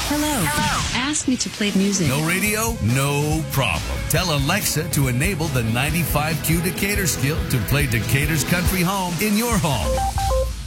Hello. Ask me to play music. No radio? No problem. Tell Alexa to enable the 95Q Decatur skill to play Decatur's country home in your home.